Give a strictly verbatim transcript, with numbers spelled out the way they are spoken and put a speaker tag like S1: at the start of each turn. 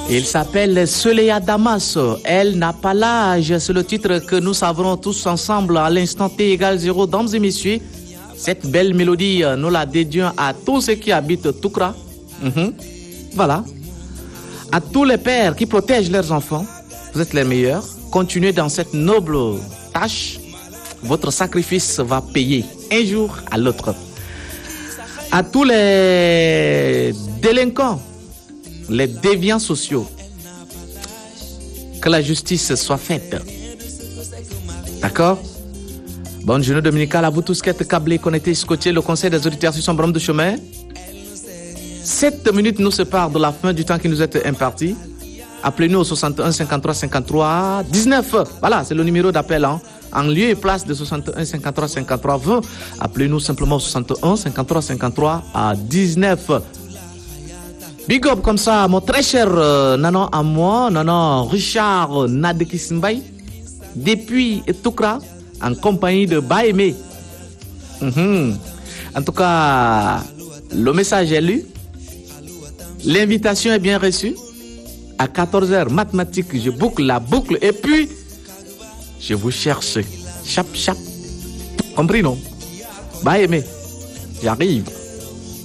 S1: Il s'appelle Soleya Damas. Elle n'a pas l'âge. C'est le titre que nous savrons tous ensemble à l'instant T égale zéro. Dames et messieurs, cette belle mélodie, nous la dédions à tous ceux qui habitent Toukra. Mm-hmm. Voilà. À tous les pères qui protègent leurs enfants. Vous êtes les meilleurs. Continuez dans cette noble tâche. Votre sacrifice va payer un jour à l'autre. À tous les délinquants, les déviants sociaux, que la justice soit faite. D'accord? Bonne journée dominicale à vous tous qui êtes câblés, connectés, scotchés. Le conseil des auditeurs sur son bras de chemin. Sept minutes nous séparent de la fin du temps qui nous est imparti. Appelez-nous au soixante et un cinquante-trois cinquante-trois dix-neuf. Voilà, c'est le numéro d'appel. Hein. En lieu et place de soixante et un cinquante-trois cinquante-trois vingt. Appelez-nous simplement au soixante et un cinquante-trois cinquante-trois à dix-neuf. Big up comme ça, mon très cher euh, Nanon à moi, Nanon Richard Nadekisimbay, depuis Toukra, en compagnie de Baémé. Mm-hmm. En tout cas, le message est lu. L'invitation est bien reçue. À quatorze heures, mathématiques, je boucle la boucle et puis je vous cherche. Chap, chap. Compris, non? Baémé, j'arrive.